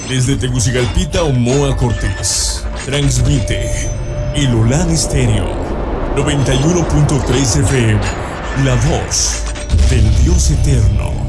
Desde Tegucigalpita o Moa Cortés, transmite Ilolan Estéreo 91.3 FM, la voz del Dios eterno.